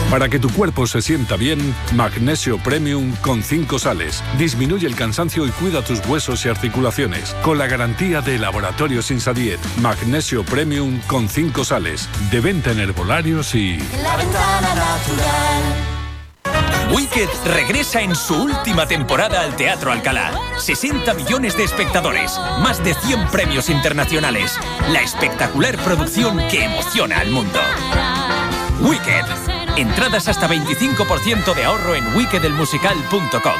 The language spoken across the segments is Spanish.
Para que tu cuerpo se sienta bien, Magnesio Premium con 5 sales. Disminuye el cansancio y cuida tus huesos y articulaciones. Con la garantía de Laboratorios Insadiet. Magnesio Premium con 5 sales. De venta en herbolarios y... La Ventana Natural. Wicked regresa en su última temporada al Teatro Alcalá. 60 millones de espectadores, más de 100 premios internacionales. La espectacular producción que emociona al mundo. Wicked. Entradas hasta 25% de ahorro en wickedelmusical.com.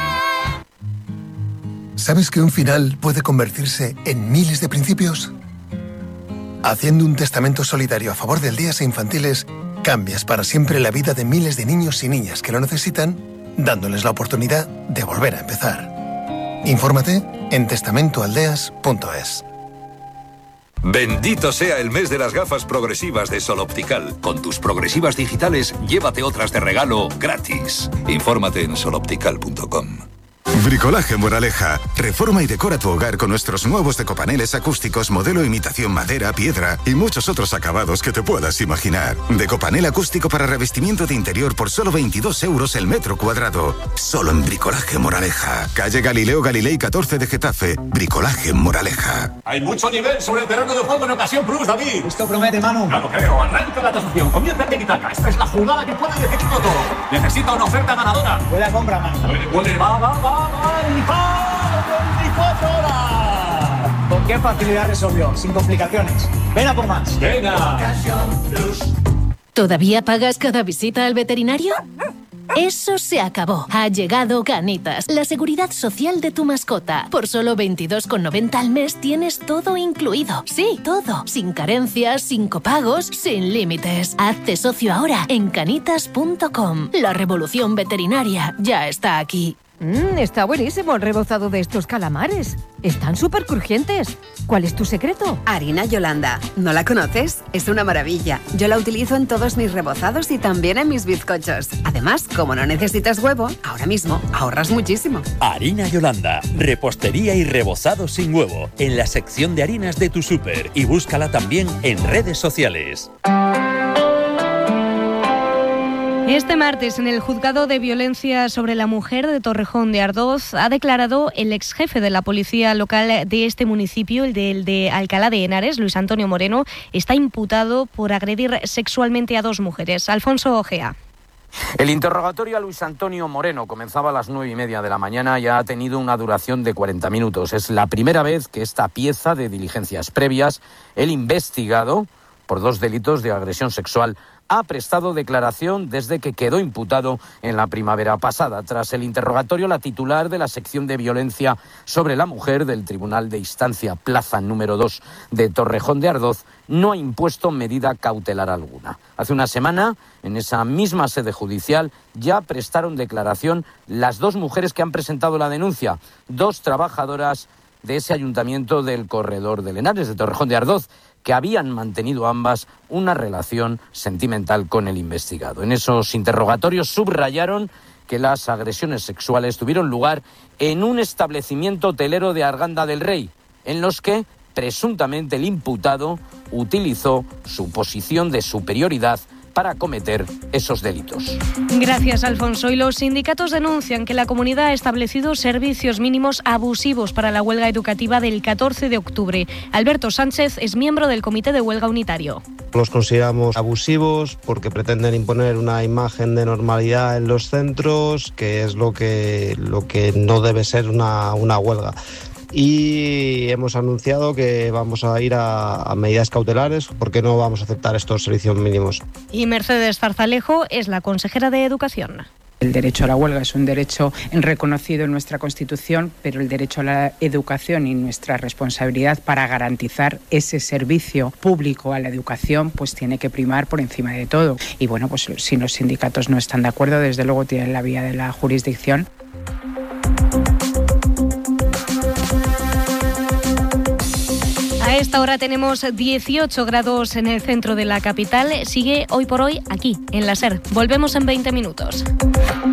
¿Sabes que un final puede convertirse en miles de principios? Haciendo un testamento solidario a favor de aldeas e infantiles, cambias para siempre la vida de miles de niños y niñas que lo necesitan, dándoles la oportunidad de volver a empezar. Infórmate en testamentoaldeas.es. Bendito sea el mes de las gafas progresivas de Sol Optical. Con tus progresivas digitales, llévate otras de regalo gratis. Infórmate en soloptical.com. Bricolaje Moraleja. Reforma y decora tu hogar con nuestros nuevos decopaneles acústicos modelo imitación madera, piedra y muchos otros acabados que te puedas imaginar. Decopanel acústico para revestimiento de interior por solo 22 euros el metro cuadrado. Solo en Bricolaje Moraleja. Calle Galileo Galilei 14 de Getafe. Bricolaje Moraleja. Hay mucho nivel sobre el terreno de juego en Ocasión Plus, David. Esto promete, Manu. Ya lo creo. Arranca la tasación. Comienza el tiki-taka. Esta es la jugada que puede decidirlo todo. Necesita una oferta ganadora. Buena compra, Manu. Va. 24 horas. ¿Con qué facilidad resolvió? Sin complicaciones. Ven a por más. Venga. ¿Todavía pagas cada visita al veterinario? Eso se acabó. Ha llegado Canitas, la seguridad social de tu mascota. Por solo 22,90 al mes tienes todo incluido. Sí, todo. Sin carencias, sin copagos, sin límites. Hazte socio ahora en canitas.com. La revolución veterinaria ya está aquí. Está buenísimo el rebozado de estos calamares. Están súper crujientes. ¿Cuál es tu secreto? Harina Yolanda. ¿No la conoces? Es una maravilla. Yo la utilizo en todos mis rebozados y también en mis bizcochos. Además, como no necesitas huevo, ahora mismo ahorras muchísimo. Harina Yolanda. Repostería y rebozado sin huevo. En la sección de harinas de tu súper. Y búscala también en redes sociales. Este martes, en el Juzgado de Violencia sobre la Mujer de Torrejón de Ardoz, ha declarado el ex jefe de la policía local de este municipio, el de Alcalá de Henares, Luis Antonio Moreno, está imputado por agredir sexualmente a 2 mujeres. Alfonso Ojea. El interrogatorio a Luis Antonio Moreno comenzaba a las 9:30 de la mañana y ha tenido una duración de 40 minutos. Es la primera vez que esta pieza de diligencias previas, el investigado por 2 delitos de agresión sexual, ha prestado declaración desde que quedó imputado en la primavera pasada. Tras el interrogatorio, la titular de la sección de violencia sobre la mujer del Tribunal de Instancia Plaza número 2 de Torrejón de Ardoz no ha impuesto medida cautelar alguna. Hace una semana, en esa misma sede judicial, ya prestaron declaración las 2 mujeres que han presentado la denuncia, 2 trabajadoras de ese ayuntamiento del Corredor de Henares, de Torrejón de Ardoz, que habían mantenido ambas una relación sentimental con el investigado. En esos interrogatorios subrayaron que las agresiones sexuales tuvieron lugar en un establecimiento hotelero de Arganda del Rey, en los que presuntamente el imputado utilizó su posición de superioridad para cometer esos delitos. Gracias, Alfonso. Y los sindicatos denuncian que la comunidad ha establecido servicios mínimos abusivos para la huelga educativa del 14 de octubre. Alberto Sánchez es miembro del Comité de Huelga Unitario. Los consideramos abusivos porque pretenden imponer una imagen de normalidad en los centros, que es lo que no debe ser una huelga. Y hemos anunciado que vamos a ir a medidas cautelares porque no vamos a aceptar estos servicios mínimos. Y Mercedes Zarzalejo es la consejera de Educación. El derecho a la huelga es un derecho reconocido en nuestra Constitución, pero el derecho a la educación y nuestra responsabilidad para garantizar ese servicio público a la educación pues tiene que primar por encima de todo. Y bueno, pues si los sindicatos no están de acuerdo, desde luego tienen la vía de la jurisdicción. A esta hora tenemos 18 grados en el centro de la capital. Sigue hoy por hoy aquí, en la SER. Volvemos en 20 minutos.